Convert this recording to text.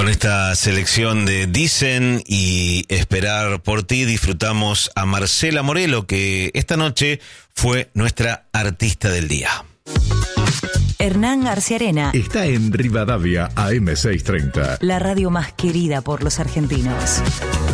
esta selección de Dicen y Esperar por ti disfrutamos a Marcela Morelo, que esta noche fue nuestra artista del día. Hernán Arciarena está en Rivadavia AM630. La radio más querida por los argentinos.